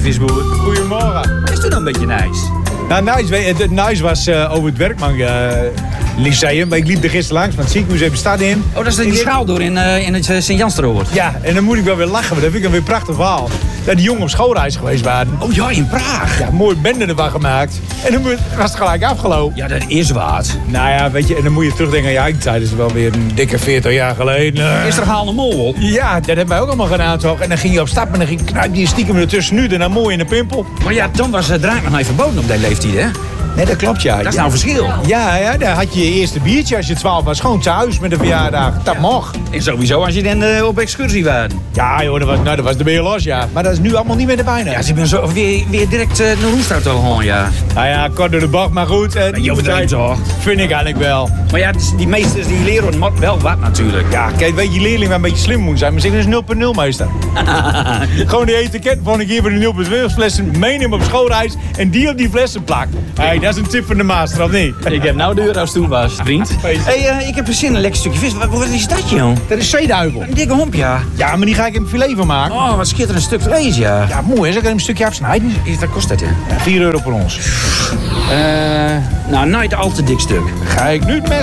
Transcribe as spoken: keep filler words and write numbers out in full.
visboer. Goedemorgen. Is toen een beetje nice? Nou, nice, het, het nice was uh, over het Werkman uh, Lyceum. Ik liep er gisteren langs van het ziekenhuis even stad in. Oh, dat is die schaal door in, uh, in het uh, Sint-Janstroord. Ja, en dan moet ik wel weer lachen, want dat vind ik dan weer een prachtig verhaal. Dat die jongen op schoolreis geweest waren. Oh ja, in Praag. Ja, mooi bende ervan gemaakt. En dan was het gelijk afgelopen. Ja, dat is wat. Nou ja, weet je, en dan moet je terugdenken aan je eigen tijd. Dat is wel weer een dikke veertig jaar geleden. Is er haal een mol op? Ja, dat hebben wij ook allemaal gedaan toch. En dan ging je op stap en dan ging knijp je stiekem ertussen nu en dan mooi in de pimpel. Maar ja, dan was uh, drank nog niet verboden op die leeftijd, hè? Nee, dat klopt, ja. Dat is ja. nou een verschil. Ja, ja, daar had je je eerste biertje als je twaalf was. Gewoon thuis met een verjaardag. Dat ja. mocht. En sowieso als je dan uh, op excursie was. Ja, joh, dat was, nou, dat was de beer los, ja. Maar dat is nu allemaal niet meer erbij. Ja, ze zijn zo weer, weer direct uh, naar Roestout al gewoon, ja. Nou ja, kort door de bocht, maar goed. Uh, je bedrijf toch? Vind ik eigenlijk wel. Maar ja, die meesters die leren wel wat natuurlijk. Ja, kijk, weet je, leerlingen wel een beetje slim moeten zijn. Maar zeggen, dat is nul punt nul meester. Gewoon die etiket van ik hier voor de nul punt nul flessen meenemen op schoolreis en die op die flessen plakt. Hey, dat is een tip van de master, of niet? Ik heb nou de euro's toen was, vriend. Hey, uh, ik heb een zin in een lekker stukje vis. Wat, wat is dat, joh? Dat is zeeduivel. Een dikke homp, ja. Ja, maar die ga ik in een filet van maken. Oh, wat schitterend stuk vlees, ja. Ja, mooi, hè? Zal ik een stukje afsnijden? Wat kost dat, ja? Ja, vier euro per ons. Uh, nou, nooit al te dik stuk. Ga ik nu het mes